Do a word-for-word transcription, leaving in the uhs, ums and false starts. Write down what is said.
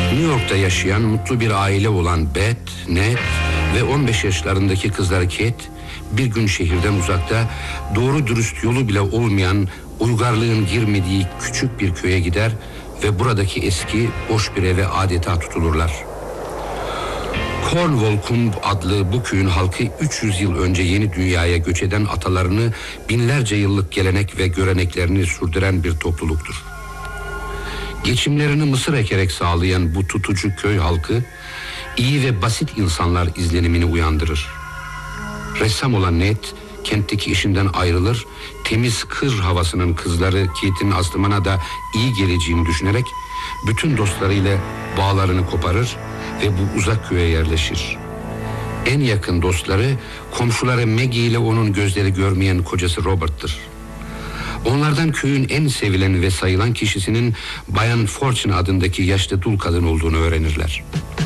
New York'ta yaşayan mutlu bir aile olan Beth, Ned ve on beş yaşlarındaki kızları Kate bir gün şehirden uzakta, doğru dürüst yolu bile olmayan, uygarlığın girmediği küçük bir köye gider ve buradaki eski boş bir eve adeta tutulurlar. Cornwall adlı bu köyün halkı üç yüz yıl önce yeni dünyaya göç eden atalarını, binlerce yıllık gelenek ve göreneklerini sürdüren bir topluluktur. Geçimlerini mısır ekerek sağlayan bu tutucu köy halkı, iyi ve basit insanlar izlenimini uyandırır. Ressam olan Ned, kentteki işinden ayrılır, temiz kır havasının kızları Kate'in Aslıman'a da iyi geleceğini düşünerek bütün dostlarıyla bağlarını koparır ve bu uzak köye yerleşir. En yakın dostları, komşuları Maggie ile onun gözleri görmeyen kocası Robert'tır. Onlardan köyün en sevilen ve sayılan kişisinin Bayan Fortune adındaki yaşlı dul kadın olduğunu öğrenirler.